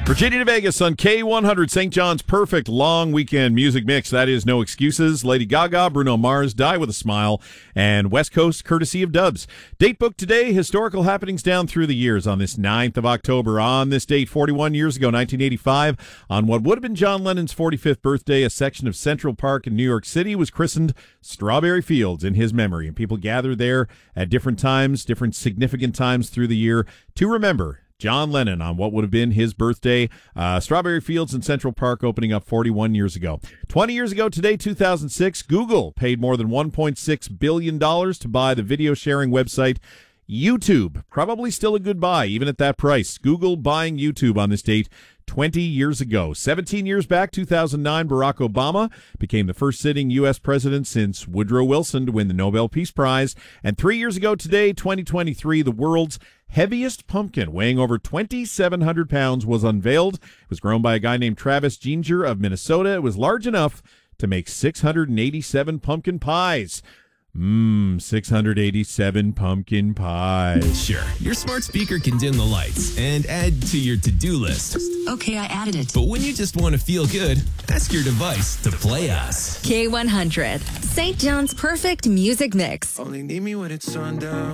Virginia to Vegas on K100, St. John's perfect long weekend music mix. That is No Excuses, Lady Gaga, Bruno Mars, Die With a Smile, and West Coast courtesy of Dubs. Date book today, historical happenings down through the years on this 9th of October. On this date, 41 years ago, 1985, on what would have been John Lennon's 45th birthday, a section of Central Park in New York City was christened Strawberry Fields in his memory. And people gathered there at different times, different significant times through the year to remember John Lennon on what would have been his birthday. Strawberry Fields in Central Park opening up 41 years ago. 20 years ago today, 2006, Google paid more than $1.6 billion to buy the video sharing website YouTube. Probably still a good buy, even at that price. Google buying YouTube on this date 20 years ago. 17 years back, 2009, Barack Obama became the first sitting U.S. president since Woodrow Wilson to win the Nobel Peace Prize. And 3 years ago today, 2023, the world's heaviest pumpkin, weighing over 2,700 pounds, was unveiled. It was grown by a guy named Travis Ginger of Minnesota. It was large enough to make 687 pumpkin pies. 687 pumpkin pies. Sure, your smart speaker can dim the lights and add to your to-do list. Okay, I added it. But when you just want to feel good, ask your device to play us. K100, St. John's perfect music mix. Only need me when it's sundown.